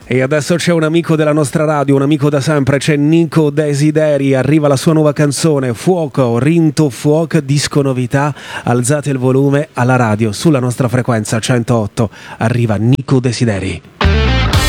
E adesso c'è un amico della nostra radio, un amico da sempre, c'è Nico Desideri, arriva la sua nuova canzone, Fuoco, Rinto Fuoc, disco novità, alzate il volume alla radio, sulla nostra frequenza 108, arriva Nico Desideri.